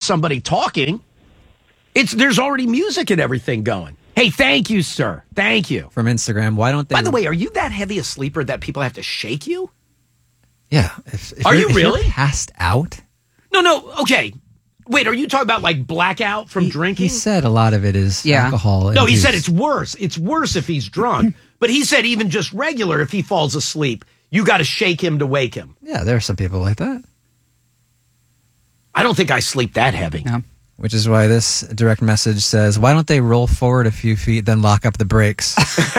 somebody talking. There's already music and everything going. Hey, thank you, sir. Thank you. From Instagram, why don't they... By the way, are you that heavy a sleeper that people have to shake you? Yeah. Are you really? If you're passed out? No. Okay. Wait, are you talking about like blackout from drinking? He said a lot of it is alcohol. No, he said it's worse. It's worse if he's drunk. But he said even just regular, if he falls asleep, you got to shake him to wake him. Yeah, there are some people like that. I don't think I sleep that heavy. No. Which is why this direct message says, why don't they roll forward a few feet, then lock up the brakes?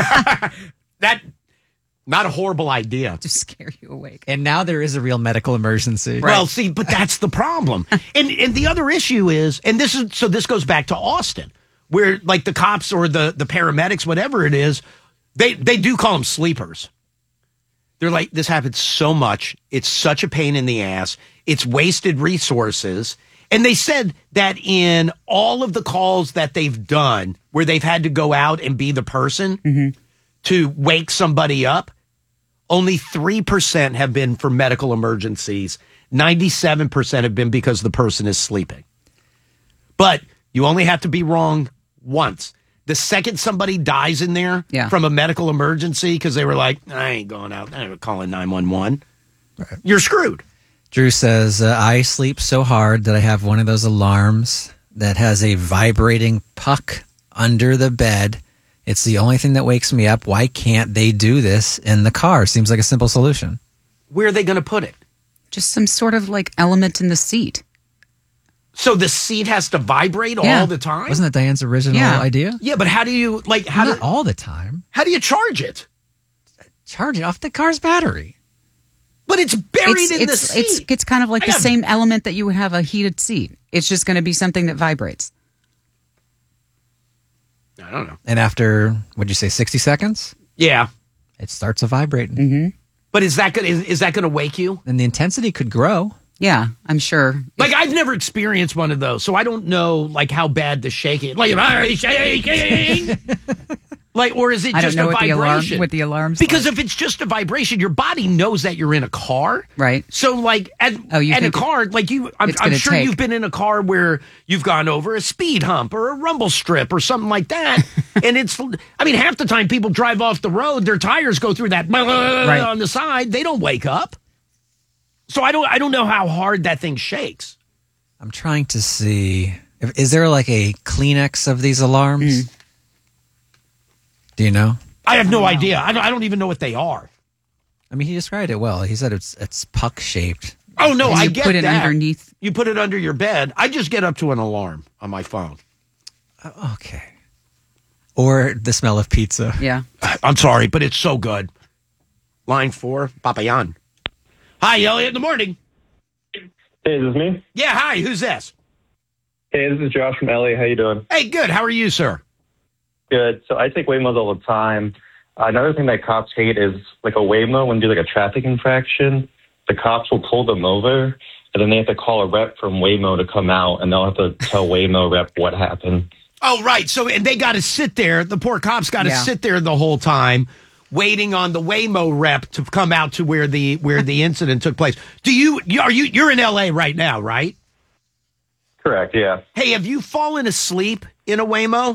Not a horrible idea. To scare you awake. And now there is a real medical emergency. Right. Well, see, but that's the problem. and the other issue is, and this goes back to Austin, where like the cops or the paramedics, whatever it is, they do call them sleepers. They're like, this happens so much. It's such a pain in the ass. It's wasted resources. And they said that in all of the calls that they've done where they've had to go out and be the person to wake somebody up, only 3% have been for medical emergencies. 97% have been because the person is sleeping. But you only have to be wrong once. The second somebody dies in there from a medical emergency because they were like, I ain't going out, I'm calling 911, you're screwed. Drew says, I sleep so hard that I have one of those alarms that has a vibrating puck under the bed. It's the only thing that wakes me up. Why can't they do this in the car? Seems like a simple solution. Where are they going to put it? Just some sort of like element in the seat. So the seat has to vibrate all the time? Wasn't that Diane's original idea? Yeah, but how do you, like, Not all the time. How do you charge it? Charge it off the car's battery. But it's buried in the seat. It's kind of like the same element that you would have a heated seat. It's just going to be something that vibrates. I don't know. And after, what'd you say, 60 seconds? Yeah. It starts vibrating. Mm-hmm. But is that going to wake you? And the intensity could grow. Yeah, I'm sure. Like, I've never experienced one of those, so I don't know, like, how bad the shaking. Like, am I shaking? Like, or is it just a vibration? What the alarm's because if it's just a vibration, your body knows that you're in a car. Right. So, like, in a car, like I'm sure you've been in a car where you've gone over a speed hump or a rumble strip or something like that. And half the time people drive off the road, their tires go through that on the side. They don't wake up. So I don't know how hard that thing shakes. I'm trying to see. Is there like a Kleenex of these alarms? Do you know? I have no idea. I don't even know what they are. I mean, he described it well. He said it's puck shaped. Oh no, I get that. You put it underneath. You put it under your bed. I just get up to an alarm on my phone. Okay. Or the smell of pizza. Yeah. I'm sorry, but it's so good. Line 4, Papayan. Hi, Elliot, in the morning. Hey, is this me? Yeah, hi, who's this? Hey, this is Josh from LA. How you doing? Hey, good. How are you, sir? Good. So I take Waymos all the time. Another thing that cops hate is like a Waymo, when they do like a traffic infraction, the cops will pull them over, and then they have to call a rep from Waymo to come out, and they'll have to tell Waymo rep what happened. Oh, right. So, and they got to sit there. The poor cops got to sit there the whole time, waiting on the Waymo rep to come out to where the incident took place. You're in LA right now, right? Correct. Yeah. Hey, have you fallen asleep in a Waymo?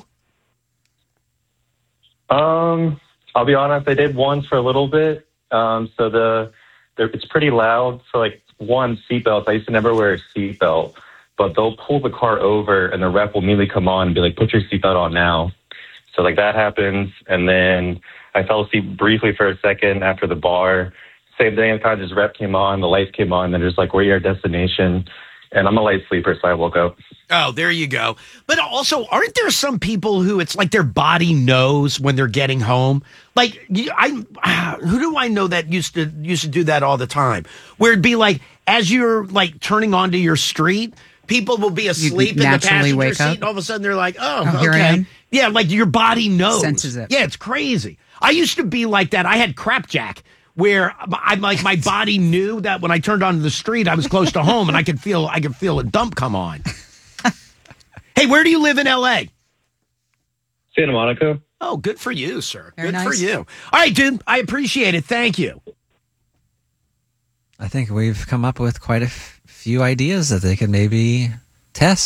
I'll be honest. I did once for a little bit. So it's pretty loud. So like seatbelts. I used to never wear a seatbelt, but they'll pull the car over and the rep will immediately come on and be like, "Put your seatbelt on now." So like that happens, and then I fell asleep briefly for a second after the bar. Same thing, kind of just rep came on, the lights came on, and they're just like, "Where are your destination?" And I'm a light sleeper, so I woke up. Oh, there you go. But also, aren't there some people who it's like their body knows when they're getting home? Like, who do I know that used to do that all the time? Where it'd be like, as you're like turning onto your street, people will be asleep in the passenger seat, and all of a sudden they're like, oh here I okay. am. Yeah, like your body knows. Senses it. Yeah, it's crazy. I used to be like that. I had crapjack, where I'm like, my body knew that when I turned onto the street, I was close to home, and I could feel a dump come on. Hey, where do you live in L.A.? Santa Monica. Oh, good for you, sir. Very good for nice. you. All right, dude. I appreciate it. Thank you. I think we've come up with quite a few ideas that they could maybe test.